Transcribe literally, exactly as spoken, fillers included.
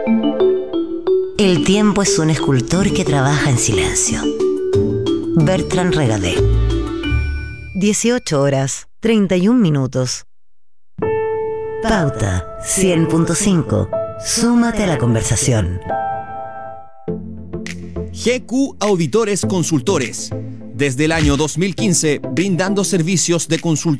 El tiempo es un escultor que trabaja en silencio. Bertrand Regadé. dieciocho horas, treinta y un minutos. Pauta cien punto cinco. Súmate a la conversación. G Q Auditores Consultores. Desde el año dos mil quince, brindando servicios de consultoría